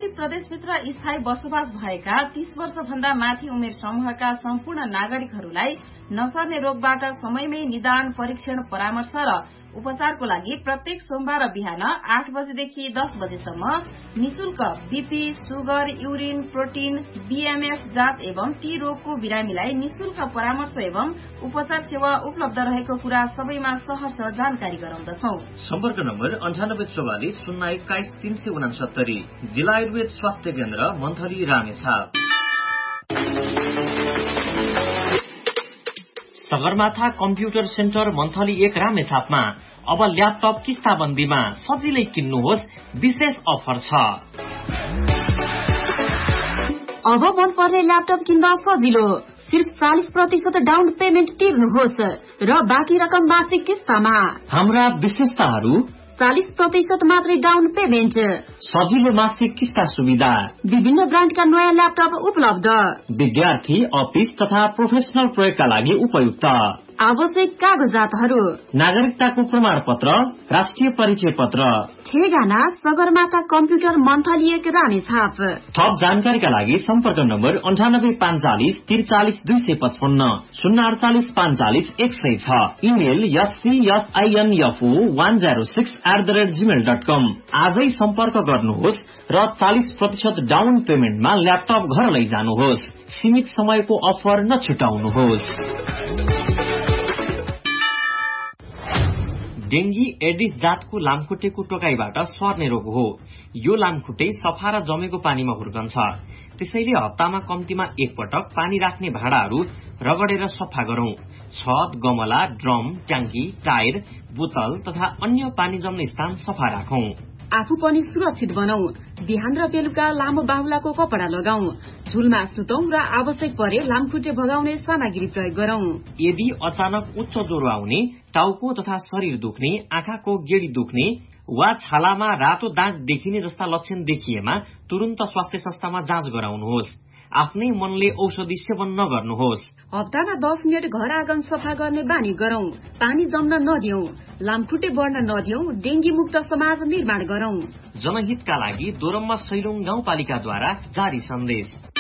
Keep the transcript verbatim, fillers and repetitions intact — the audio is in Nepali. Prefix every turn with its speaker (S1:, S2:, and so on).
S1: प्रदेशभित्र स्थायी बसोबास भएका तीस वर्ष भन्दा माथि उमेर समूहका सम्पूर्ण नागरिकहरूलाई नसर्ने रोगबाट समयमै निदान, परीक्षण, परामर्श र उपचारको लागि प्रत्येक सोमबार बिहान आठ बजेदेखि दस बजेसम्म निशुल्क BP, sugar, urine, protein, BMF जाँच एवं ती रोगको बिरामीलाई निशुल्क परामर्श एवं उपचार सेवा उपलब्ध रहेको कुरा सबैमा सहर्ष जानकारी गराउँदछौ।
S2: सम्पर्क नम्बर अन्ठानब्बे चौवालिस शून्य एक्काइस तीन सय उनासत्तरी। जिल्ला आयुर्वेद स्वास्थ्य केन्द्र monthly Ramechhap.
S3: Sagarmatha computer centre monthly एक रामेछापमा अब ल्यापटप किस्ताबन्दीमा सजिलै किन्नुहोस्, विशेष अफर छ।
S4: अब मन पर्ने ल्यापटप किन्दा सजिलो, सिर्फ चालीस प्रतिशत डाउन पेमेन्ट तिर्नुहोस् र बाँकी रकम मासिक किस्तामा।
S3: हाम्रा विशेषताहरू:
S4: चालीस प्रतिशत मात्रै डाउन पेमेन्ट,
S3: सजिलो मासिक किस्ता सुविधा,
S4: विभिन्न ब्रान्डका नयाँ ल्यापटप उपलब्ध,
S3: विद्यार्थी, अफिस तथा प्रोफेसनल प्रयोगका लागि उपयुक्त,
S4: आवश्यक कागजातहरू:
S3: नागरिकताको प्रमाण पत्र, राष्ट्रिय परिचय पत्र।
S4: ठेगाना सगरमाथा कम्प्युटर मन्थली एक रामेछाप।
S3: थप जानकारीका लागि सम्पर्क नम्बर अन्ठानब्बे पाँचचालिस त्रिचालिस दुई सय पचपन्न शून्य अडचालिस पाँचचालिस एक सय छ। Email एससीएसआइएनएफओ one zero six at the rate Gmail dot कम। आजै सम्पर्क गर्नुहोस् र चालीस प्रतिशत डाउन पेमेन्टमा ल्यापटप घर लैजानुहोस्। सीमित समयको अफर नछुटाउनुहोस्। डेंगी एडिस जातको लामखुट्टेको टोकाइबाट सर्ने रोग हो। यो लामखुट्टे सफा र जमेको पानीमा हुर्कन्छ। त्यसैले हप्तामा कम्तीमा एक पटक पानी राख्ने भाँडाहरू रगडेर सफा गरौं। छत, गमला, ड्रम, ट्याङ्की, टायर, बोतल तथा अन्य पानी जम्ने स्थान सफा राखौं।
S4: आफू पनि सुरक्षित बनौ। बिहान र बेलुका लामो बाहुलाको कपडा लगाऊ। झुलमा सुतौं र आवश्यक परे लामखुट्टे भगाउने सामग्री प्रयोग गरौं।
S3: यदि अचानक उच्च ज्वरो आउने, टाउको तथा शरीर दुख्ने, आँखाको गेडी दुख्ने वा छालामा रातो दाग देखिने जस्ता लक्षण देखिएमा तुरन्त स्वास्थ्य संस्थामा जाँच गराउनुहोस्। आफ्नै मनले औषधि सेवन नगर्नुहोस्।
S4: हप्तामा दस मिनट घर आँगन सफा गर्ने बानी गरौं। पानी जम्न नदिऊ, लामखुट्टे बढ्न नदिऊ, डेंगी मुक्त समाज निर्माण गरौं।
S3: जनहितका लागि दोरम्मा सैलुङ गाउँपालिकाद्वारा जारी सन्देश।